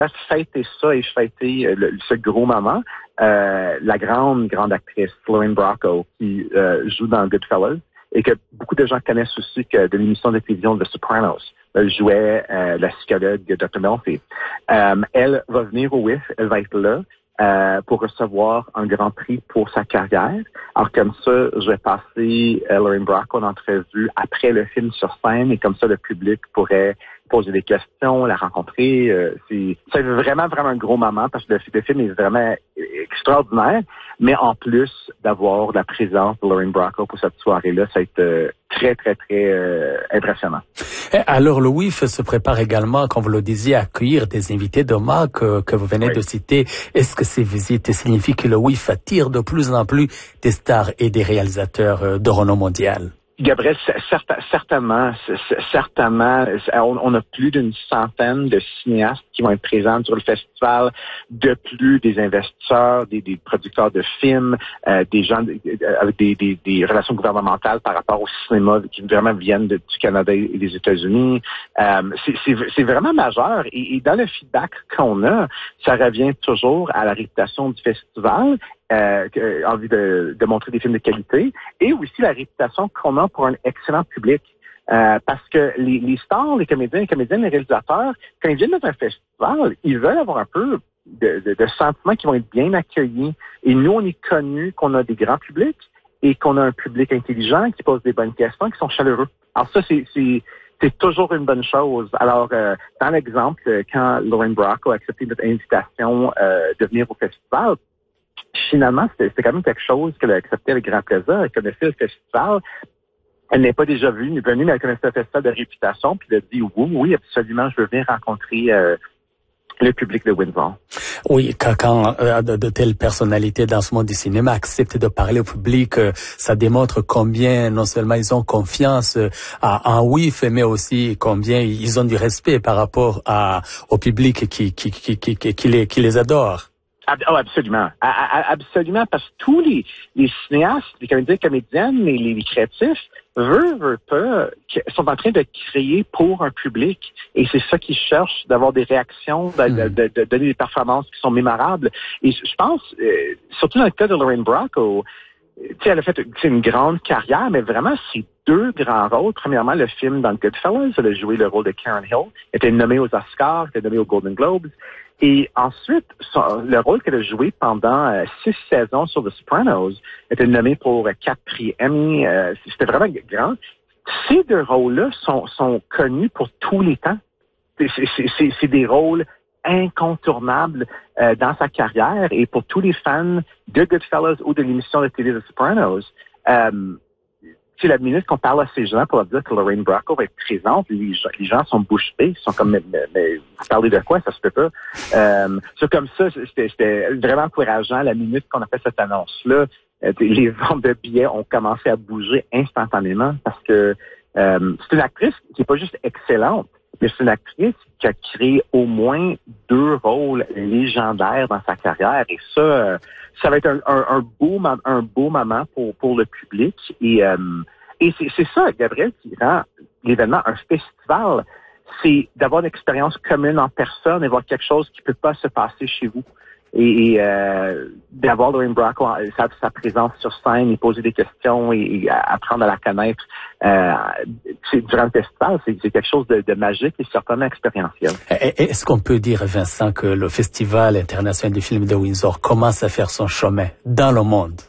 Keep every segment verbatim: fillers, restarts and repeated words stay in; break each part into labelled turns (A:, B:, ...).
A: Fêter ça et fêter euh, le, ce gros moment, euh, la grande, grande actrice Lorraine Bracco qui euh, joue dans Goodfellas et que beaucoup de gens connaissent aussi que de l'émission de télévision The Sopranos. Elle jouait euh, la psychologue docteur Melfi. Euh, elle va venir au W I F, elle va être là euh, pour recevoir un grand prix pour sa carrière. Alors comme ça, je vais passer euh, Lorraine Bracco en entrevue après le film sur scène et comme ça le public pourrait poser des questions, la rencontrer. Euh, c'est, c'est vraiment, vraiment un gros moment parce que le, le film est vraiment extraordinaire. Mais en plus d'avoir la présence de Lorraine Bracco pour cette soirée-là, ça va être euh, très, très, très euh, impressionnant.
B: Alors, le W I F se prépare également, comme vous le disiez, à accueillir des invités de marque que, que vous venez oui. de citer. Est-ce que ces visites signifient que le W I F attire de plus en plus des stars et des réalisateurs de renom mondial?
A: Gabriel, certain, certainement, certainement, on, on a plus d'une centaine de cinéastes qui vont être présents sur le festival, de plus des investisseurs, des, des producteurs de films, euh, des gens avec des, des, des relations gouvernementales par rapport au cinéma qui vraiment viennent de, du Canada et des États-Unis. Euh, c'est, c'est, c'est vraiment majeur et, et dans le feedback qu'on a, ça revient toujours à la réputation du festival. Euh, envie de, de montrer des films de qualité et aussi la réputation qu'on a pour un excellent public. Euh, parce que les, les stars, les comédiens, les comédiennes, les réalisateurs, quand ils viennent dans un festival, ils veulent avoir un peu de, de, de sentiments qui vont être bien accueillis. Et nous, on est connus qu'on a des grands publics et qu'on a un public intelligent qui pose des bonnes questions, qui sont chaleureux. Alors ça, c'est... c'est C'est toujours une bonne chose. Alors, euh, dans l'exemple, quand Lorraine Bracco a accepté notre invitation euh, de venir au festival, finalement, c'était, c'était quand même quelque chose qu'elle a accepté avec grand plaisir. Elle connaissait le festival. Elle n'est pas déjà venue, venue mais elle connaissait le festival de réputation. Puis elle a dit, oui, oui, absolument, je veux venir rencontrer euh, le public de Windsor.
B: Oui, quand, quand euh, de, de telles personnalités dans ce monde du cinéma acceptent de parler au public, euh, ça démontre combien non seulement ils ont confiance euh, à un W I F, mais aussi combien ils ont du respect par rapport à, au public qui, qui, qui, qui, qui, qui, les, qui les adore.
A: Oh, absolument. Absolument, parce que tous les, les cinéastes, les comédiens, comédiennes, les, les créatifs, veulent, veulent pas, sont en train de créer pour un public. Et c'est ça qu'ils cherchent, d'avoir des réactions, de, de, de, de donner des performances qui sont mémorables. Et je pense, euh, surtout dans le cas de Lorraine Bracco, tu sais, elle a fait une grande carrière, mais vraiment, c'est deux grands rôles. Premièrement, le film dans Goodfellas, elle a joué le rôle de Karen Hill, elle était nommée aux Oscars, elle était nommée aux Golden Globes. Et ensuite, son, le rôle qu'elle a joué pendant euh, six saisons sur The Sopranos, elle était nommée pour euh, quatre prix Emmy. Euh, c'était vraiment grand. Ces deux rôles-là sont, sont connus pour tous les temps. C'est, c'est, c'est, c'est des rôles incontournables euh, dans sa carrière et pour tous les fans de Goodfellas ou de l'émission de télé The Sopranos. Euh, c'est la minute qu'on parle à ces gens pour leur dire que Lorraine Bracco va être présente, les gens, les gens sont bouche bée, ils sont comme, mais, mais, mais vous parlez de quoi, ça se peut pas. Euh, c'est comme ça, c'était, c'était vraiment encourageant. La minute qu'on a fait cette annonce-là, euh, les ventes de billets ont commencé à bouger instantanément parce que euh, c'est une actrice qui est pas juste excellente, mais c'est une actrice qui a créé au moins deux rôles légendaires dans sa carrière. Et ça, euh, ça va être un, un, un beau, un beau moment pour, pour le public. Et, euh, et c'est, c'est ça, Gabriel, qui rend l'événement un festival. C'est d'avoir une expérience commune en personne et voir quelque chose qui peut pas se passer chez vous. Et, et euh, d'avoir Lorraine Bracco, sa, sa présence sur scène et poser des questions et, et apprendre à la connaître euh, c'est, durant le festival, c'est, c'est quelque chose de, de magique et certainement expérientiel.
B: Est-ce qu'on peut dire, Vincent, que le Festival international du film de Windsor commence à faire son chemin dans le monde?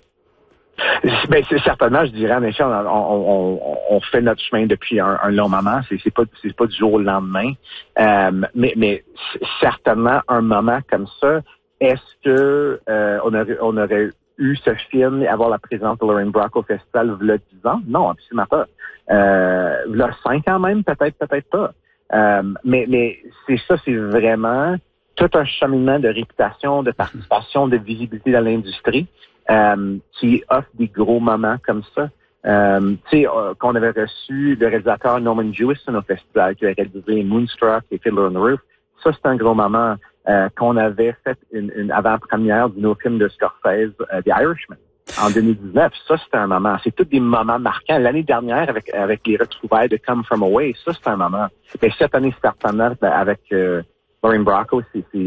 A: Ben, c'est certainement, je dirais, en effet, on, on, on, on fait notre chemin depuis un, un long moment. C'est, c'est pas, c'est pas du jour au lendemain. Euh, mais, mais certainement, un moment comme ça, est-ce que euh, on aurait, on aurait eu ce film et avoir la présence de Lorraine Bracco au festival il y a dix ans? Non, absolument pas. Euh, il y a cinq ans même, peut-être, peut-être pas. Euh, mais, mais c'est ça, c'est vraiment tout un cheminement de réputation, de participation, de visibilité dans l'industrie euh, qui offre des gros moments comme ça. Euh, tu sais, euh, qu'on avait reçu le réalisateur Norman Jewison au festival qui a réalisé Moonstruck et Fiddler on the Roof. Ça, c'est un gros moment. Euh, qu'on avait fait une, une avant-première du nouveau film de Scorsese, euh, The Irishman, en deux mille dix-neuf. Ça, c'était un moment. C'est tous des moments marquants. L'année dernière, avec avec les retrouvailles de Come From Away, ça, c'est un moment. Mais cette année, certainement, avec euh, Lorraine Bracco, c'est, c'est